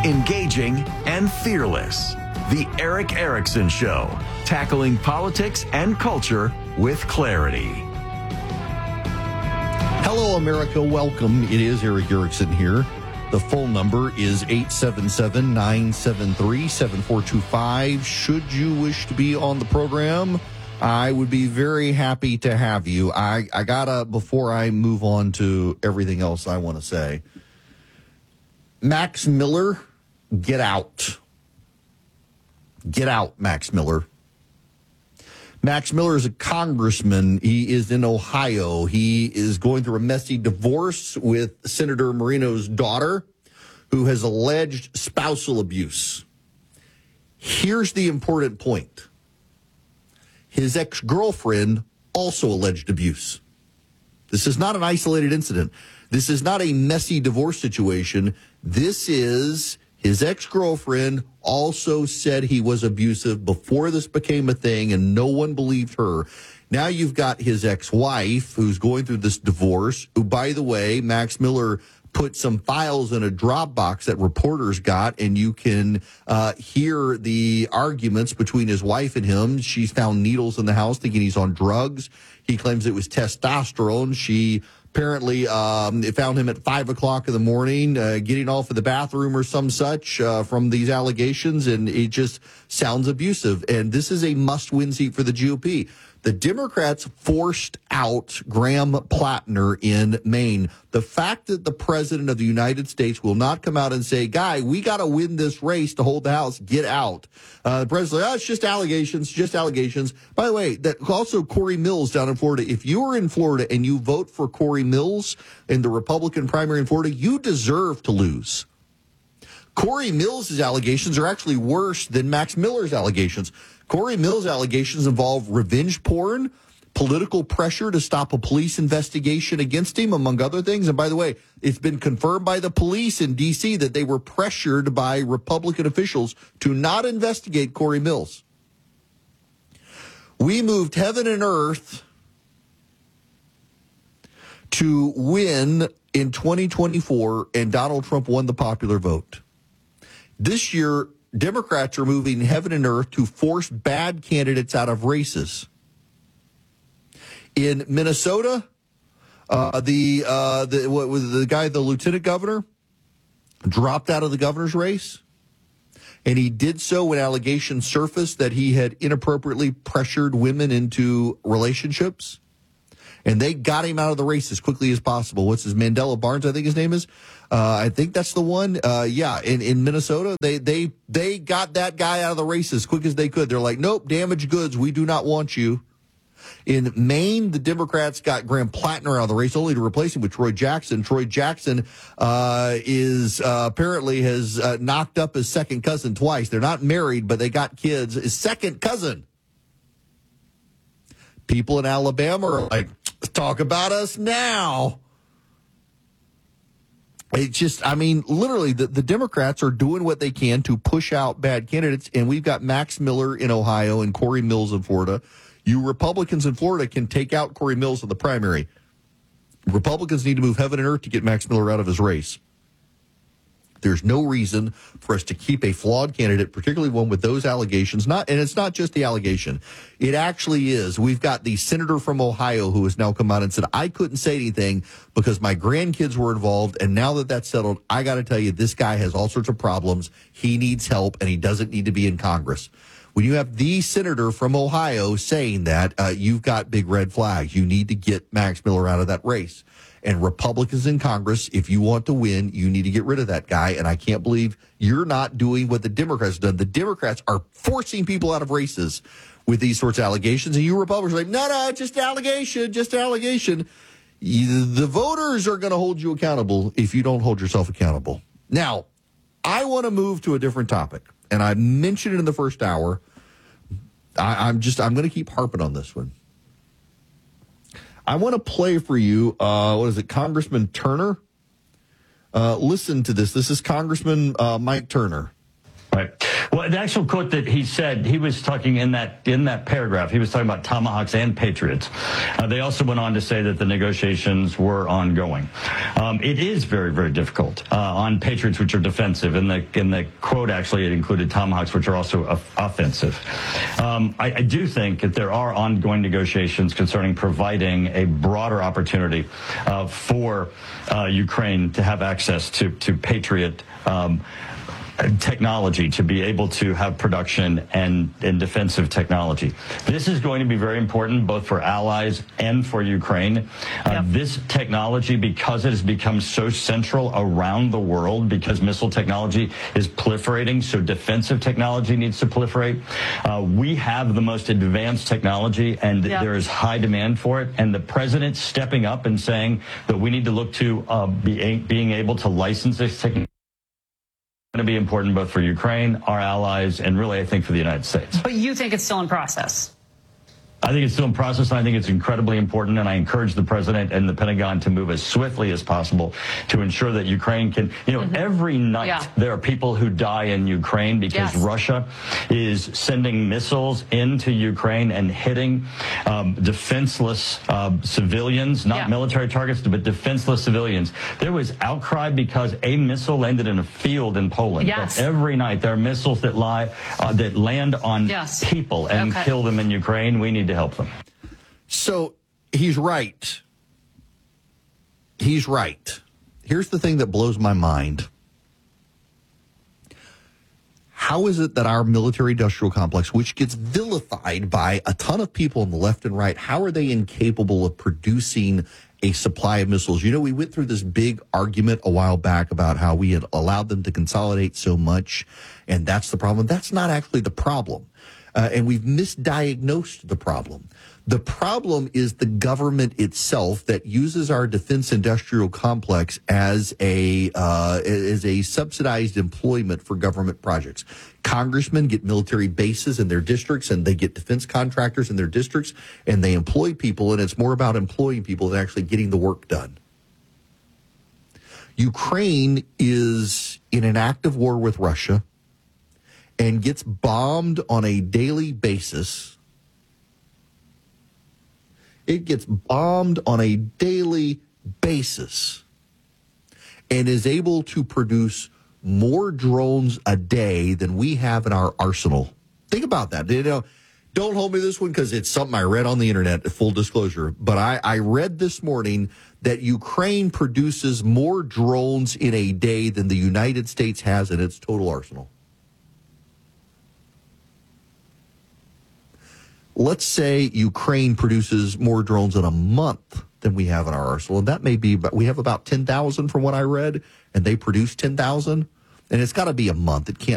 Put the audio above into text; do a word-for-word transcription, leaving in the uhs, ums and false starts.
engaging, and fearless. The Eric Erickson Show, tackling politics and culture with clarity. Hello, America. Welcome. It is Eric Erickson here. The phone number is eight seven seven, nine seven three, seven four two five. Should you wish to be on the program, I would be very happy to have you. I, I gotta, before I move on to everything else I want to say, Max Miller, get out. Get out, Max Miller. Max Miller is a congressman. He is in Ohio. He is going through a messy divorce with Senator Moreno's daughter, who has alleged spousal abuse. Here's the important point. His ex-girlfriend also alleged abuse. This is not an isolated incident. This is not a messy divorce situation. This is his ex-girlfriend also said he was abusive before this became a thing, and no one believed her. Now you've got his ex-wife who's going through this divorce, who, by the way, Max Miller put some files in a Dropbox that reporters got, and you can uh, hear the arguments between his wife and him. She's found needles in the house thinking he's on drugs. He claims it was testosterone. She apparently um, found him at five o'clock in the morning uh, getting off of the bathroom or some such uh, from these allegations, and it just sounds abusive. And this is a must-win seat for the G O P. The Democrats forced out Graham Plattner in Maine. The fact that the president of the United States will not come out and say, guy, we got to win this race to hold the House, get out. Uh, the president's like, oh, it's just allegations, just allegations. By the way, that also Corey Mills down in Florida. If you are in Florida and you vote for Corey Mills in the Republican primary in Florida, you deserve to lose. Corey Mills' allegations are actually worse than Max Miller's allegations. Corey Mills' allegations involve revenge porn, political pressure to stop a police investigation against him, among other things. And by the way, it's been confirmed by the police in D C that they were pressured by Republican officials to not investigate Corey Mills. We moved heaven and earth to win in twenty twenty-four, and Donald Trump won the popular vote. This year, Democrats are moving heaven and earth to force bad candidates out of races. In Minnesota, uh, the uh, the what was the guy, the lieutenant governor, dropped out of the governor's race, and he did so when allegations surfaced that he had inappropriately pressured women into relationships. And they got him out of the race as quickly as possible. What's his, Mandela Barnes, I think his name is? Uh, I think that's the one. Uh, yeah, in, in Minnesota, they, they, they got that guy out of the race as quick as they could. They're like, nope, damaged goods. We do not want you. In Maine, the Democrats got Graham Plattner out of the race only to replace him with Troy Jackson. Troy Jackson uh, is uh, apparently has uh, knocked up his second cousin twice. They're not married, but they got kids. His second cousin. People in Alabama are like, talk about us now. It's just, I mean, literally, the, the Democrats are doing what they can to push out bad candidates, and we've got Max Miller in Ohio and Corey Mills in Florida. You Republicans in Florida can take out Corey Mills in the primary. Republicans need to move heaven and earth to get Max Miller out of his race. There's no reason for us to keep a flawed candidate, particularly one with those allegations. Not, and it's not just the allegation. It actually is. We've got the senator from Ohio who has now come out and said, I couldn't say anything because my grandkids were involved. And now that that's settled, I got to tell you, this guy has all sorts of problems. He needs help, and he doesn't need to be in Congress. When you have the senator from Ohio saying that, uh, you've got big red flags. You need to get Max Miller out of that race. And Republicans in Congress, if you want to win, you need to get rid of that guy. And I can't believe you're not doing what the Democrats have done. The Democrats are forcing people out of races with these sorts of allegations. And you Republicans are like, no, no, just allegation, just allegation. You, the voters are going to hold you accountable if you don't hold yourself accountable. Now, I want to move to a different topic. And I mentioned it in the first hour. I, I'm just, I'm going to keep harping on this one. I want to play for you, uh, what is it, Congressman Turner? Uh, listen to this. This is Congressman uh, Mike Turner. Right. Well, the actual quote that he said, he was talking in that in that paragraph, he was talking about Tomahawks and Patriots. Uh, they also went on to say that the negotiations were ongoing. Um, it is very, very difficult uh, on Patriots, which are defensive. In the in the quote, actually, it included Tomahawks, which are also of- offensive. Um, I, I do think that there are ongoing negotiations concerning providing a broader opportunity uh, for uh, Ukraine to have access to, to Patriot um technology, to be able to have production and, and defensive technology. This is going to be very important both for allies and for Ukraine. Uh, yep. This technology, because it has become so central around the world, because missile technology is proliferating, so defensive technology needs to proliferate. Uh, we have the most advanced technology, and yep. there is high demand for it. And the president stepping up and saying that we need to look to uh, be, being able to license this technology going to be important both for Ukraine, our allies, and really, I think, for the United States. But you think it's still in process? I think it's still in process, and I think it's incredibly important, and I encourage the president and the Pentagon to move as swiftly as possible to ensure that Ukraine can, you know, mm-hmm. every night yeah. there are people who die in Ukraine because yes. Russia is sending missiles into Ukraine and hitting um, defenseless uh, civilians, not yeah. military targets, but defenseless civilians. There was outcry because a missile landed in a field in Poland. Yes. But every night there are missiles that lie, uh, that land on yes. people and okay. kill them in Ukraine. We need to help them. So he's right. He's right. Here's the thing that blows my mind. How is it that our military-industrial complex, which gets vilified by a ton of people on the left and right, how are they incapable of producing a supply of missiles? You know, we went through this big argument a while back about how we had allowed them to consolidate so much, and that's the problem. That's not actually the problem. Uh, and we've misdiagnosed the problem. The problem is the government itself that uses our defense industrial complex as a uh, as a subsidized employment for government projects. Congressmen get military bases in their districts, and they get defense contractors in their districts, and they employ people, and it's more about employing people than actually getting the work done. Ukraine is in an active war with Russia and gets bombed on a daily basis. It gets bombed on a daily basis and is able to produce more drones a day than we have in our arsenal. Think about that. You know, don't hold me to this one because it's something I read on the internet, full disclosure. But I, I read this morning that Ukraine produces more drones in a day than the United States has in its total arsenal. Let's say Ukraine produces more drones in a month than we have in our arsenal. And that may be, but we have about ten thousand from what I read, and they produce ten thousand. And it's got to be a month. It can't